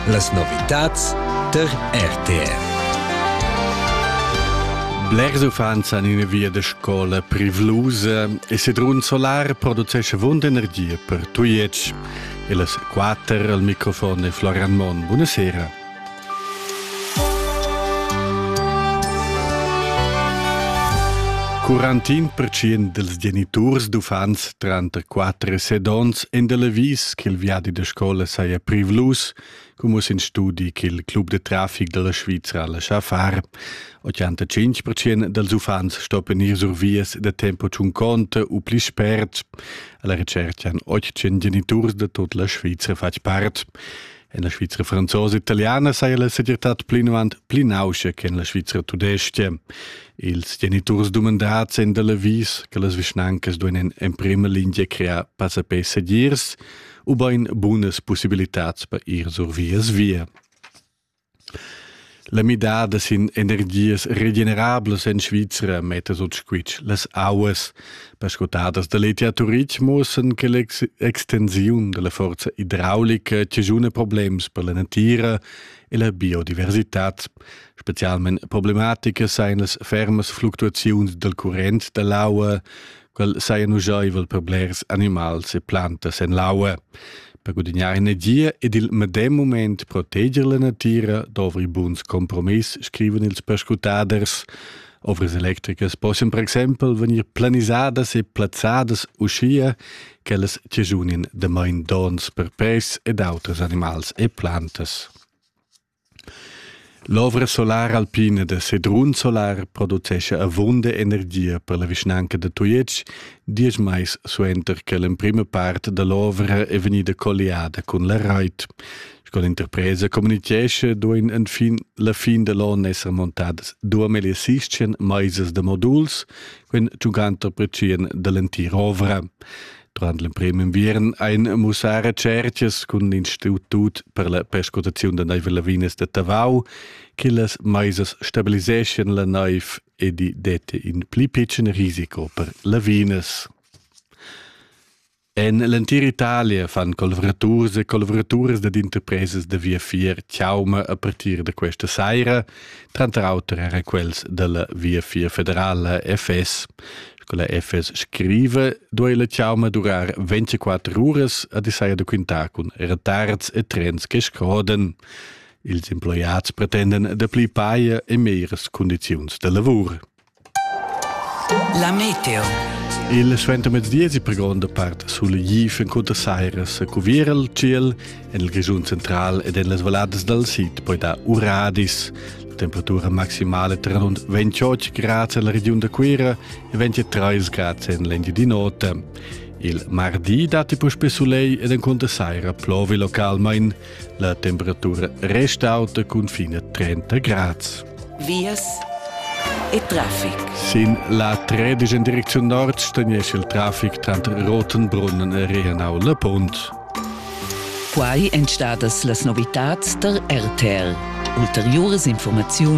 Las novitats der RTR. Blers ufants han in via de scola privlusa e Sedrun Solar produce vund energia per tuiec. E las 4 al microfono de Florian Mon. Buonasera. Cuarantin % dels geniturs d'ufants 34 e 7 en de la vis che il viadi de scola saia privlus, come in studi che il club de traffic de la Svizzera lascia far. 85% dels ufants stoppen ir sur vias de tempo 50 o pli spert. Alla ricerca han 800 geniturs de tot la Svizzera fac part. En la Svizzera franzosa e italiana saia la segretat pli nauscia che in la Svizzera tudestia. Ils geniturs domandats en de la vis che las vischnancas duen en prima linea crea passapè segirs o bain buonas possibilitats per ir sur vias via. La midada sin energias regenerables en Svizzera mette sot squitsch las auas. Pascotadas de l'etiaturic mussen che l'extensiun de la forza idraulica cesuna problems per la natura e la biodiversitat. Specialment problematiche sain las fermas fluctuaziuns del current de l'aua, quel saien uschaivel per blers animals e plantas en l'aua. Per guadagnare energia ed il medem moment protegger la natura dovri buns compromiss, scriven ils perscutaders. Ovres electricas possono per exempel venir planisadas e plazzadas uscia che las cesunin de main dons per pes ed autres animals e plantas. L'ovra solar alpina de Sedrun Solar producesce avonda energia per la vischnanca de Tuiec, 10 mais suenter che la prima parte de l'ovra è venuta colliada con la reit. Con l'interpresa comunicesce duin la fin de l'anno esser montadas 2600 maises de moduls, quen 50% de l'entira ovra. Durant l'imprimo inviern ein musare cerches con l'Institut per la perscutazione de neive lavines de Tavau che las maises stabiliseschen la neiv e di dette in pli pitchen risico per lavines. En l'entira Italia fan collaboraturs de interpreses de via 4 chiauma a partir de questa saira, tra autre era quels de la via 4 federale FS. La FS scrive due la chiauma durar 24 ores a di saia de quintar con retards e trens che scoden. Ils employats pretenden de pli paia e meires condiziuns de lavur. La meteo. Il sventa mezz'diesi per grande parte sulle Giv in Conta Sairas a cuvire il ciel en il Grigiun central ed en las valadas del Sid, poi da Uradis. La temperatura maximale tra rund 28 gradi nella regione de Quera e 23 gradi in l'Endia di Nota. Il mardi dati poi spesulei ed in Conta Saira plovi localmente. La temperatura resta alta con fino a 30 gradi. Vias e traffic. Sin la 13 in direzione nord stagnesce il traffic tra Rotenbrunnen e Rehenau-Le Pont. Quai entstadas las novitats der RTR. Ulteriores informazioni